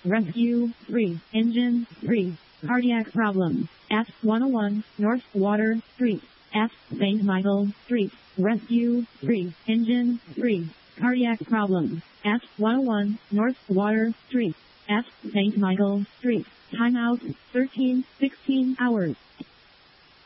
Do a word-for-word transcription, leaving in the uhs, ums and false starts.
Rescue three. Engine three. Cardiac problem. At one oh one North Water Street. At Saint Michael Street. Rescue three. Engine three. Cardiac problem. At one oh one North Water Street. At Saint Michael Street. Timeout thirteen sixteen hours.